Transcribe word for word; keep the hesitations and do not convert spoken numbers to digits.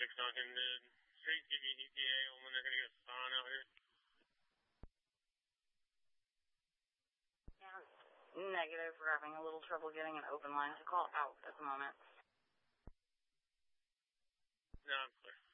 six talking to safety E P A on when they're going to get a spawn out here. Yeah, negative. We're having a little trouble getting an open line to call out at the moment. No, I'm clear.